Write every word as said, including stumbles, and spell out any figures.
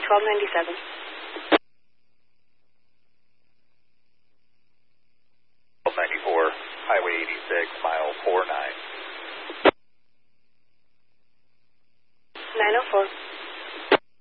twelve ninety-seven. twelve ninety-four, Highway eighty-six, mile four nine. nine oh four.